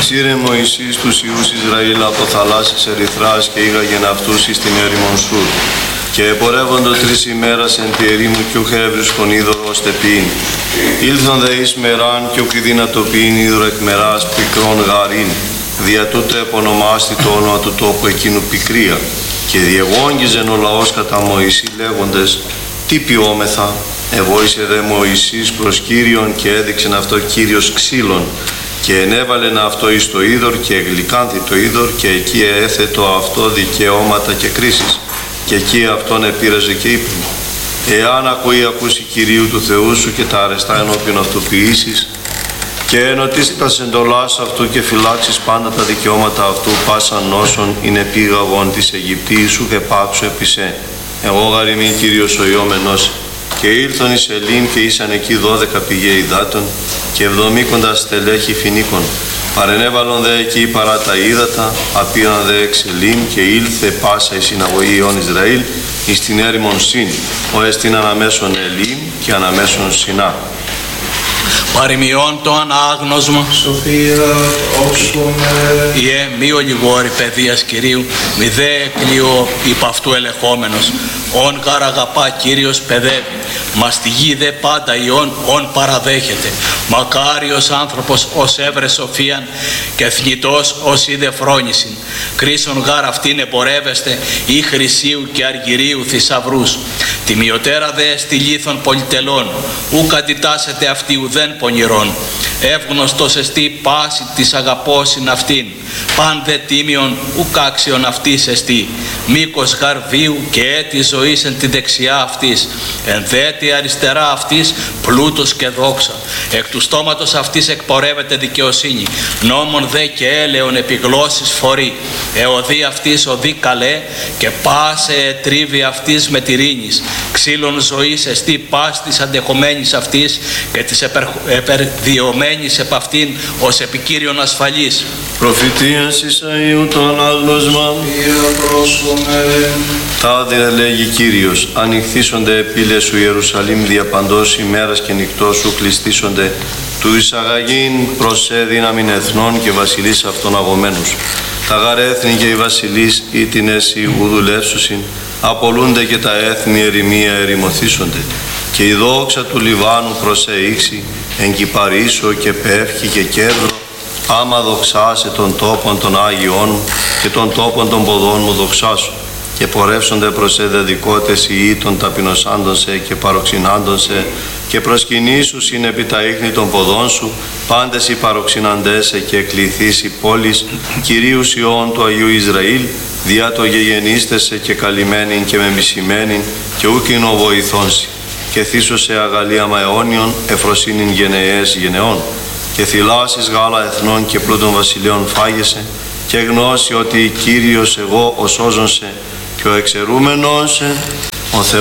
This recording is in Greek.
Εξήρε Μωυσής τους Ιούς Ισραήλ από θαλάσσης Ερυθράς και ήγαγεν αυτούς εις την έρημον Σουρ. Και επορεύοντο 3 ημέρας εν τη ερήμου κι ούχ έβρισκον είδωρ ώστε ποιήν. Ήλθον δε εις μεράν κι ούχ δύνατο ποιήν είδωρ εκ μεράς πικρόν γαρίν. Δια τούτο επωνομάστη το όνομα του τόπου εκείνου Πικρία. Και διεγόγγιζεν ο λαός κατά Μωυσή λέγοντες, τι ποιόμεθα. Εβόησε δε Μωυσής προς Κύριον και έδειξεν αυτό Κύριος ξύλων. Και ενέβαλεν αυτό εις το είδωρ και εγλυκάνθη το είδωρ και εκεί έθετο αυτό δικαιώματα και κρίσεις. Και εκεί αυτόν επήραζε και είπε, εάν ακούσει Κυρίου του Θεού σου και τα αρεστά ενώπιον αυτού ποιήσεις και ενωτήσει τα σεντολάς αυτού και φυλάξεις πάντα τα δικαιώματα αυτού πάσαν νόσων είναι πήγαγον της Αιγυπτίου σου και πάψου επί σε. Εγώ γαριμήν Κύριος ο ιόμενος. Και ήλθον εις Ελίμ και ήσαν εκεί 12 πηγαίοι υδάτων και 70 στελέχη φοινίκων. Παρενέβαλον δε εκεί παρά τα ύδατα, απήραν δε εξ Ελίμ και ήλθε πάσα η συναγωγή ιών Ισραήλ εις την έρημον Συν, ο εστίν αναμέσων Ελίμ και αναμέσων Σινά. Παροιμιών το ανάγνωσμα. Σοφία, όξομε. Ιε μη ολιγόρη παιδείας Κυρίου, μη δε εκλειώ υπ' αυτού ελεγχόμενος. Ον γαρ αγαπά Κύριος παιδεύει, μα στη γη δε πάντα ιών ον παραδέχεται. Μακάριος άνθρωπος ως έβρε σοφίαν και θνητός ως είδε φρόνησιν. Κρίσον γαρ αυτήν εμπορεύεστε ή χρυσίου και αργυρίου θησαυρούς. Τιμιωτέρα δε στη λίθον πολυτελών, ουκ αντιτάσσεται αυτή ουδέν πονηρών. Εύγνωστος εστί πάση της αγαπώσιν αυτήν, παν δε τίμιον ουκ άξιον αυτής εστί. Μήκος γαρβίου και έτη ζωής εν τη δεξιά αυτής, εν δε τη αριστερά αυτής πλούτος και δόξα. Εκ του στόματος αυτής εκπορεύεται δικαιοσύνη, νόμον δε και έλεον επιγλώσσης φορεί. Εωδή αυτής οδή καλέ και πάσε ετρίβει αυτής με τυρίνης. Ξύλων ζωής εστί πας της αντεχομένης αυτής και της επερδιωμένης επ' αυτήν ως επικύριον ασφαλής. Προφητείας Ισαΐου το ανάγνωσμα. Τάδε λέγει Κύριος, ανοιχθήσονται επίλες σου Ιερουσαλήμ διαπαντός ημέρας και νυχτός σου κλειστήσονται του εισαγαγήν προς δύναμην εθνών και βασιλείς αυτών αγωμένους. Τα γαρ έθνη και οι βασιλείς ή την έσυ ουδουλεύσουσιν, απολούνται και τα έθνη ερημία ερημοθήσονται. Και η δόξα του Λιβάνου προς ήξη, εγκυπαρίσω και πεύχη και κέντρο, άμα δοξάσε των τόπων των Άγιών και των τόπων των ποδών μου δοξάσου. Και πορεύσονται προς εδεδικότες οι των ταπεινωσάντων σε και παροξυνάντων σε και προσκυνήσουσιν επί τα ίχνη των ποδών σου, πάντες οι παροξυναντές σε και εκληθείς η πόλης Κυρίους Υιών του Αγίου Ισραήλ, διά το γεγενίστεσαι και καλυμμένην και μεμισημένην και ούκειν ο βοηθόνσι. Και θύσωσε αγαλίαμα αιώνιον, εφροσύνην γενεές γενεών. Και θυλάσεις γάλα εθνών και πλούτων βασιλείων φάγεσαι, και γνώση ότι Κύριος εγώ ο σώζον σε και ο εξαιρούμενος ο Θεός